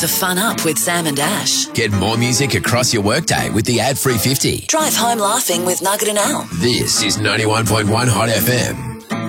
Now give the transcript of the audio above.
to fun up with Sam and Ash. Get more music across your workday with the ad-free 50. Drive home laughing with Nugget and Al. This is 91.1 Hot FM.